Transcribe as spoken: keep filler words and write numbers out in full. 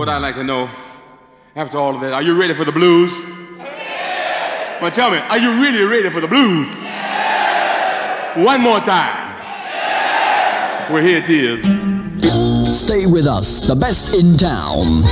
what I'd like to know, after all of that, are you ready for the blues? Yeah. Well, tell me, are you really ready for the blues? Yeah. One more time. Yeah. Well, here it is. Stay with us, the best in town.